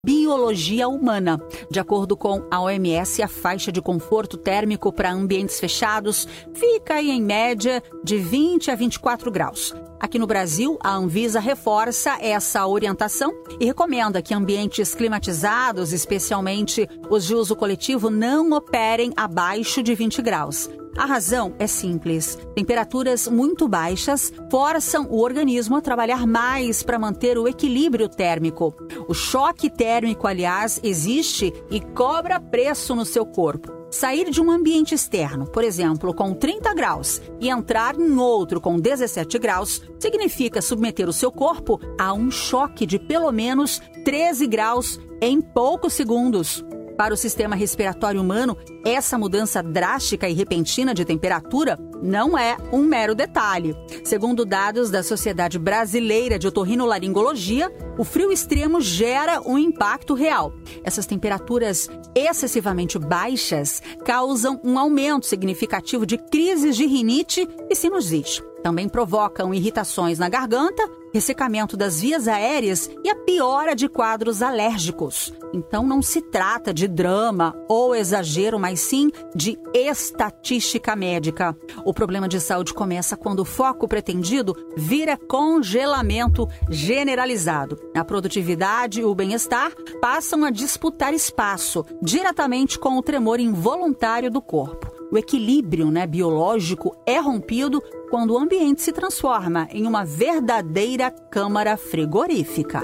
biologia humana. De acordo com a OMS, a faixa de conforto térmico para ambientes fechados fica aí, em média de 20 a 24 graus. Aqui no Brasil, a Anvisa reforça essa orientação e recomenda que ambientes climatizados, especialmente os de uso coletivo, não operem abaixo de 20 graus. A razão é simples. Temperaturas muito baixas forçam o organismo a trabalhar mais para manter o equilíbrio térmico. O choque térmico, aliás, existe e cobra preço no seu corpo. Sair de um ambiente externo, por exemplo, com 30 graus, e entrar em outro com 17 graus, significa submeter o seu corpo a um choque de pelo menos 13 graus em poucos segundos. Para o sistema respiratório humano, essa mudança drástica e repentina de temperatura não é um mero detalhe. Segundo dados da Sociedade Brasileira de Otorrinolaringologia, o frio extremo gera um impacto real. Essas temperaturas excessivamente baixas causam um aumento significativo de crises de rinite e sinusite. Também provocam irritações na garganta, ressecamento das vias aéreas e a piora de quadros alérgicos. Então não se trata de drama ou exagero, mas sim de estatística médica. O problema de saúde começa quando o foco pretendido vira congelamento generalizado. A produtividade e o bem-estar passam a disputar espaço diretamente com o tremor involuntário do corpo. O equilíbrio, biológico é rompido quando o ambiente se transforma em uma verdadeira câmara frigorífica.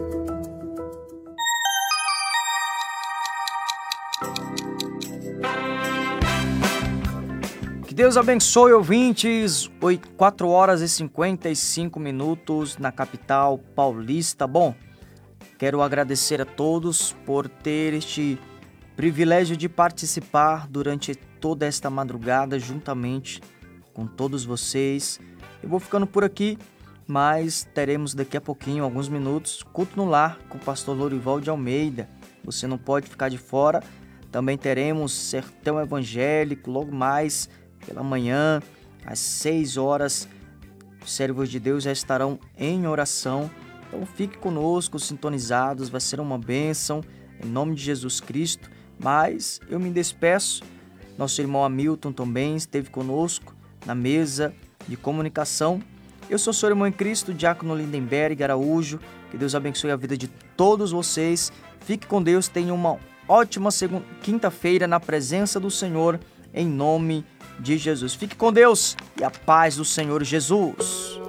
Que Deus abençoe, ouvintes. 4 horas e 55 minutos na capital paulista. Bom, quero agradecer a todos por ter este privilégio de participar durante toda esta madrugada juntamente com todos vocês. Eu vou ficando por aqui, mas teremos daqui a pouquinho, alguns minutos, culto no lar com o pastor Lorival de Almeida. Você não pode ficar de fora. Também teremos Sertão Evangélico logo mais pela manhã, às 6 horas. Os servos de Deus já estarão em oração. Então fique conosco, sintonizados, vai ser uma bênção, em nome de Jesus Cristo. Mas eu me despeço. Nosso irmão Hamilton também esteve conosco na mesa de comunicação. Eu sou seu irmão em Cristo, Diácono Lindenberg Araújo. Que Deus abençoe a vida de todos vocês. Fique com Deus, tenha uma ótima quinta-feira na presença do Senhor, em nome de Jesus. Fique com Deus e a paz do Senhor Jesus.